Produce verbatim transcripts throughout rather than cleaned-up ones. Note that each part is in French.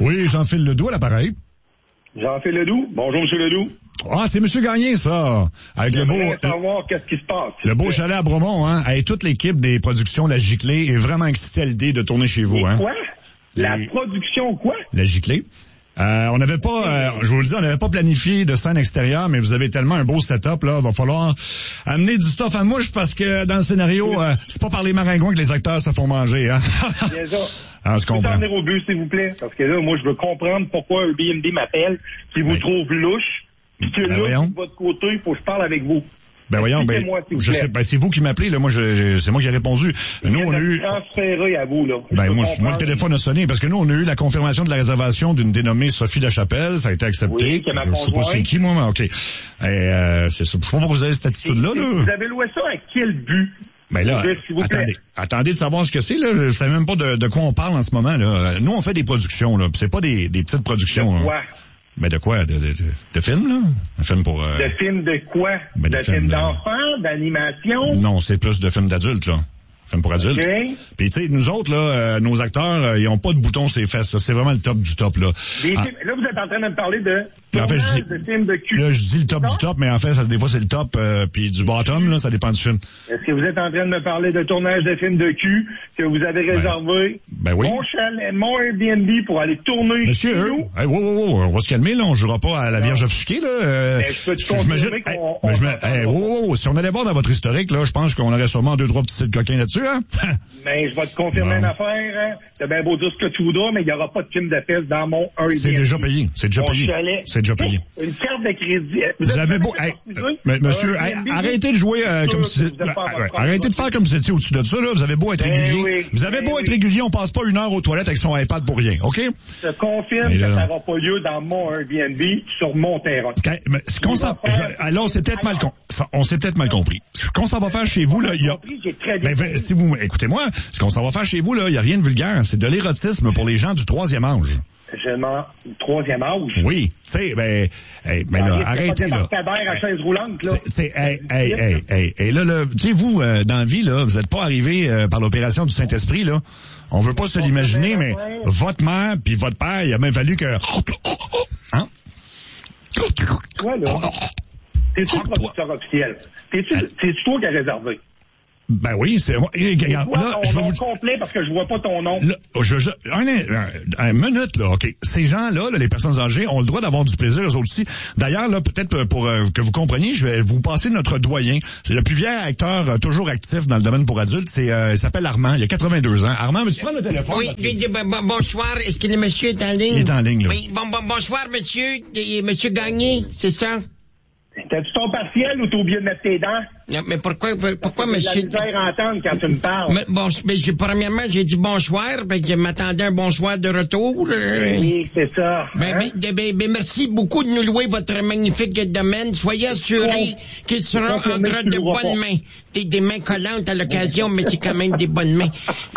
Oui, Jean-Phil Ledoux à l'appareil. Jean-Phil Ledoux. Bonjour, M. Ledoux. Ah, c'est M. Gagné, ça. Avec le beau, savoir qu'est-ce qui se passe. Le beau chalet à Bromont, hein. Avec toute l'équipe des productions La Giclée est vraiment excitée à l'idée de tourner chez vous, Et hein. Quoi? La Les... production quoi? La Giclée. Euh, on n'avait pas, euh, je vous le dis, on n'avait pas planifié de scène extérieure, mais vous avez tellement un beau setup, là, va falloir amener du stuff à mouche parce que dans le scénario, euh, c'est pas par les maringouins que les acteurs se font manger, hein. Bien ça. Ah, je comprends. venir au but, s'il vous plaît, parce que là, moi, je veux comprendre pourquoi Airbnb m'appelle, qui vous ben, trouve louche, puis que ben là, voyons. de votre côté, il faut que je parle avec vous. Ben voyons, ben, je sais, ben c'est vous qui m'appelez, là, moi, je, c'est moi qui ai répondu. Nous, on a eu... transféré à vous, là. Ben, moi, moi, le téléphone a sonné, parce que nous, on a eu la confirmation de la réservation d'une dénommée Sophie Lachapelle, ça a été accepté. Oui, qui est ma je sais pas c'est qui, moi, mais ok. Et, euh, c'est ça. Je sais pas pourquoi vous avez cette attitude-là, là. Vous avez loué ça à quel but? Ben là, attendez, attendez de savoir ce que c'est, là. Je sais même pas de, de quoi on parle en ce moment, là. Nous, on fait des productions, là. C'est pas des, des petites productions. De quoi? Hein. Ben de quoi? De, de, de, de films, là? Un film pour... Euh... De films de quoi? Ben, de, de films film d'enfants? D'animation? Non, c'est plus de films d'adultes, là. Film pour adultes. Okay. Puis tu sais, nous autres, là, euh, nos acteurs, euh, ils ont pas de boutons sur les fesses, là. C'est vraiment le top du top, là. Des ah. films, là, vous êtes en train de me parler de En fait, je dis, de films de cul. Là, je dis le top du top, mais en fait, ça, des fois, c'est le top, euh, puis du bottom, là, ça dépend du film. Est-ce que vous êtes en train de me parler de tournage de films de cul que vous avez réservé? Ben, ben oui. Mon chalet, mon Airbnb pour aller tourner Monsieur, chez nous? Hey, wow, wow, wow, on va se calmer, là, on jouera pas à la Vierge offusquée, là. Euh, ben, je peux te confirmer qu'on... Hey, on, je on, me, hey, wow, wow, wow, si on allait voir dans votre historique, là, je pense qu'on aurait sûrement deux, trois petits sites coquins là-dessus, hein? Mais je vais te confirmer non. une affaire, hein. T'as bien beau dire ce que tu voudras, mais il n'y aura pas de film de fesses dans mon Airbnb. C'est déjà payé, c'est déjà mon payé. Chalet. C'est déjà payé. Une carte de crédit. Vous, vous avez beau, hey, mais, monsieur, hey, arrêtez de jouer euh, comme si, arrêtez de faire comme si vous étiez au-dessus de ça, là. Vous avez beau être ben régulier. Oui, vous avez ben beau oui. être régulier, on passe pas une heure aux toilettes avec son iPad pour rien, OK? Je te confirme que ça n'aura pas lieu dans mon Airbnb sur mon terrain. Okay, mais ce qu'on s'en, alors, c'est peut-être mal, com... on s'est peut-être mal compris. Ce qu'on s'en va faire chez vous, là, il y a, ben, si vous, écoutez-moi, ce qu'on s'en va faire chez vous, là, il y a rien de vulgaire. C'est de l'érotisme pour les gens du troisième âge. Je m'en... Troisième âge? Oui. Tu sais, ben, hey, ben là, ah, arrêtez, là. À chaise roulante, là. C'est, hey, hey, hey, hey, hey, là, là, tu sais, vous, euh, dans la vie, là, vous n'êtes pas arrivé euh, par l'opération du Saint-Esprit, là. On veut pas se l'imaginer, mais votre mère puis votre père, il a même fallu que... Hein? Toi, là, t'es-tu le producteur officiel? T'es-tu, t'es-tu toi qui as réservé? Ben oui, c'est moi. Et, regarde, là, là, ton je vais nom vous complet parce que je vois pas ton nom. Là, je, je, un, un, un minute là, ok. Ces gens-là, là, les personnes âgées, ont le droit d'avoir du plaisir eux autres aussi. D'ailleurs, là, peut-être pour euh, que vous compreniez, je vais vous passer notre doyen. C'est le plus vieux acteur euh, toujours actif dans le domaine pour adultes. C'est, euh, il s'appelle Armand. Il a quatre-vingt-deux ans. Armand, veux-tu prendre le téléphone? Oui, je, bon, bon, bonsoir. Est-ce que le monsieur est en ligne? Il est en ligne, là. Oui, bon, bon, bonsoir, monsieur. Et, monsieur Gagné, c'est ça? T'as-tu ton partiel ou t'as oublié de mettre tes dents? Non, mais pourquoi, pourquoi, monsieur? J'ai de la misère à entendre quand tu me parles. Mais, bon, mais j'ai, premièrement, j'ai dit bonsoir, ben, je m'attendais à un bonsoir de retour. Oui, c'est ça. Ben, hein? ben, ben, ben, merci beaucoup de nous louer votre magnifique domaine. Soyez assurés qu'il sera entre de bonnes mains. Des, des mains collantes à l'occasion, mais c'est quand même des bonnes mains.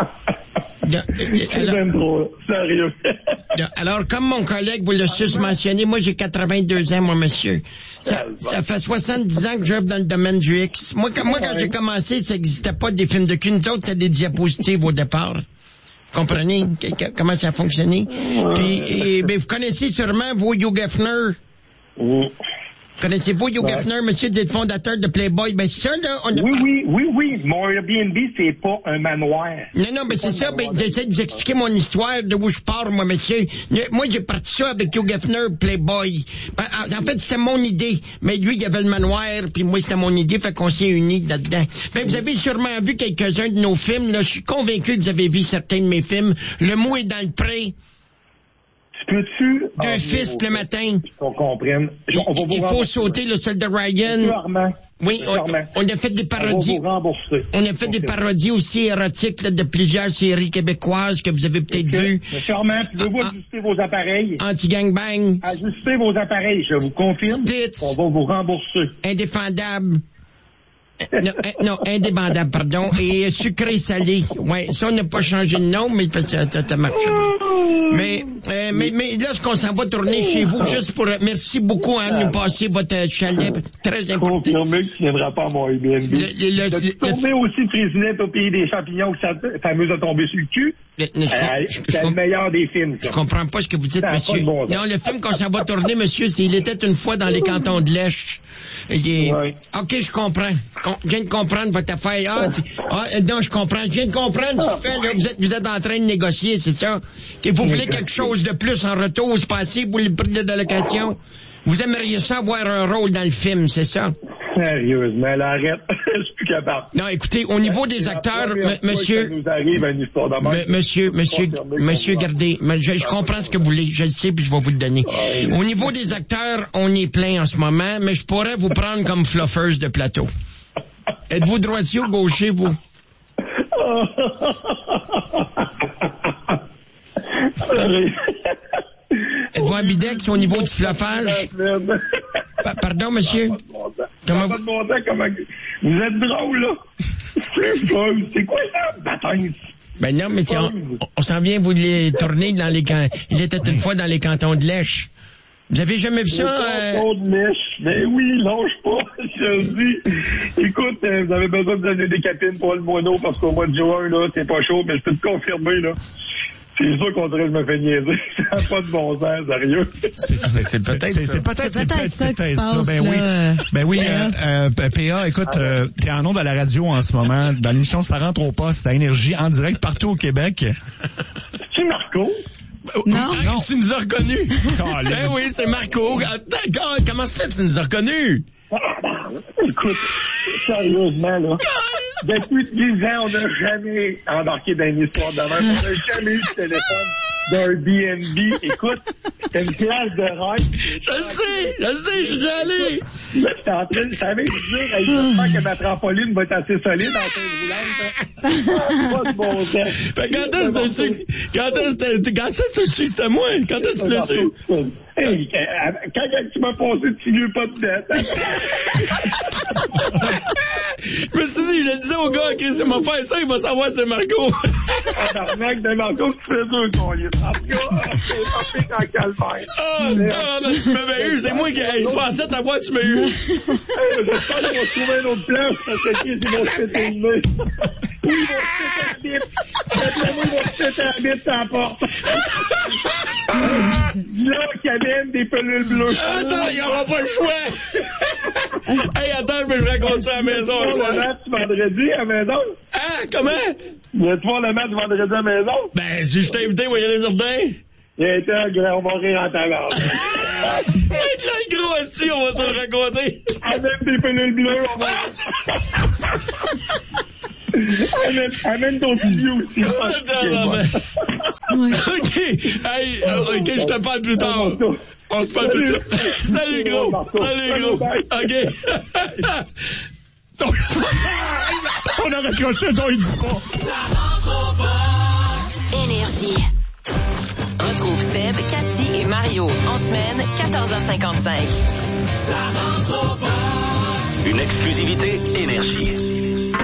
C'est même trop, sérieux. Alors, comme mon collègue vous l'a mentionné, moi j'ai quatre-vingt-deux ans, moi, monsieur. Ça, ça fait soixante-dix ans que j'œuvre dans le domaine du X. Moi, quand, moi, quand j'ai commencé, ça n'existait pas des films de cul. Nous autres, c'était des diapositives au départ. Vous comprenez comment ça a fonctionné? Puis, et, ben, vous connaissez sûrement, vous, Hugh Hefner. Oui. Connaissez-vous Hugh ouais. Hefner, monsieur, d'être fondateur de Playboy? Ben, ça, là, on a... Oui, oui, oui, oui. Mon Airbnb, c'est pas un manoir. Non, non, mais c'est, c'est ça. Ben, j'essaie de vous expliquer mon histoire, de où je pars, moi, monsieur. Moi, j'ai parti ça avec Hugh Hefner, Playboy. En fait, c'était mon idée. Mais lui, il avait le manoir, puis moi, c'était mon idée, fait qu'on s'est unis là-dedans. Ben, vous avez sûrement vu quelques-uns de nos films, là. Je suis convaincu que vous avez vu certains de mes films. Le mot est dans le pré. Peux-tu... Deux ah, fils le matin. Qu'on comprenne. Il, on va il faut sauter le seul de Ryan. Armand. Oui, on, on a fait des parodies. On, va vous on a fait des parodies aussi érotiques là, de plusieurs séries québécoises que vous avez peut-être vues. Monsieur Armand, pouvez-vous ah, ajuster vos appareils? Anti-gangbang. Ajustez vos appareils, je vous confirme. Stitz. On va vous rembourser. Indéfendable. Non, euh, non, indébandable, pardon. Et sucré salé. Ouais, ça, on n'a pas changé de nom, mais parce que ça, ça marche. Mais, Euh, mais, mais là, ce qu'on s'en va tourner chez vous, juste pour... Merci beaucoup, hein, de nous passer votre chalet. Très important. Confirmé que tu ne viendras pas à mon Airbnb. Tu tourné aussi Frésinet au pays des champignons, que ça fameuse a tombé sur le cul. Le, le, je, euh, je, c'est je, le meilleur des films, ça. Je comprends pas ce que vous dites, ça monsieur. Bon non, le film qu'on s'en va tourner, monsieur, c'est Il était une fois dans les cantons de l'Est. Est... Ouais. OK, je comprends. Com- je viens de comprendre votre affaire. Ah, ah, non, je comprends. Je viens de comprendre ce fait, là. Vous êtes, vous êtes en train de négocier, c'est ça? Que vous voulez quelque chose de plus en retour, c'est passé pour le prix de location? Vous aimeriez ça avoir un rôle dans le film, c'est ça? Sérieusement, là, arrête. Je suis plus capable. Non, écoutez, au niveau des acteurs, m- monsieur... Ça nous arrive à une histoire de mort. M- monsieur, monsieur, monsieur, gardez, je, je comprends ce que vous voulez, je le sais, puis je vais vous le donner. Au niveau des acteurs, on est plein en ce moment, mais je pourrais vous prendre comme fluffeuse de plateau. Êtes-vous droitier ou gaucher, vous? Êtes-vous ambidex au niveau du fluffage? Pa- pardon, monsieur? Comment vous... Comment... Vous êtes drôle, là. C'est fun. C'est quoi ça, bataille? Ben non, mais on, on s'en vient vous les tourner dans les can... Il était une fois dans les cantons de Lèche. Vous avez jamais vu ça? Les cantons de Lèche. Ben oui, lâche pas. Je dis. Écoute, euh, vous avez besoin de donner des capines pour le moineau parce qu'au mois de juin, là, c'est pas chaud, mais je peux te confirmer, là. C'est sûr qu'on dirait que je me fais niaiser. Ça n'a pas de bon sens, sérieux. C'est, c'est, c'est peut-être c'est, ça. C'est peut-être, c'est peut-être ça. C'est peut-être ça. Ben oui. Ben oui, euh, euh, P A, écoute, euh, t'es en ondes à la radio en ce moment, dans l'émission Ça rentre au poste, à Énergie, en direct partout au Québec. C'est Marco? Non. Ah, non. Tu nous as reconnus. Ben oui, c'est Marco. D'accord. Comment ça fait que tu nous as reconnus? Écoute, sérieusement, là. Depuis dix ans, on n'a jamais embarqué dans une histoire de même. On n'a jamais eu de téléphone d'un B and B. Écoute, c'est une place de rêve. Je le sais, je le sais, je suis déjà allé. J'étais en train de, je savais dire, j'espère que ma trampoline va être assez solide en chaise roulante. Pas de bon sens. Fait quand est-ce que tu su, quand est-ce que quand est-ce que tu su, c'était moi? Quand est-ce que tu l'as su? Hey, quand tu m'as passé, tu vieux pas de dette. Je me suis dit, je le disais au gars, Chris, il m'a fait ça, il va savoir c'est Marco. Tabarnak de Marco, tu fais deux colliers. En tout cas, c'est pas pire en calvaire. Ah, non, tu m'avais eu, c'est moi qui, je pensais t'avoir, tu m'as eu. J'espère qu'on va trouver une autre place, parce que Chris, ils vont se péter le nez. Oui, ils vont se péter la bite. D'après moi, ils vont se péter la bite sur la porte. Là, qu'il y avait des pelules bleues. Attends, il n'y aura pas le choix. Hey, attends, je vais le raconter à la maison. Tu vas le match vendredi à la maison? Hein, comment? Tu vas le match vendredi à la maison? Ben, si je t'ai invité, voyez les jardins. Il était un grand, on va rire en talent. Avec le gros assis, on va se le raconter. Avec des pelules bleues, on va... Amène, amène ton studio aussi. Non, non, non. OK. Hey, OK, je te parle plus tard. On se parle plus tard. Salut, gros. Salut, gros. OK. On a raccroché, toi, il dit pas. Énergie. Retrouve Seb, Cathy et Mario en semaine, quatorze heures cinquante-cinq. Une exclusivité Énergie.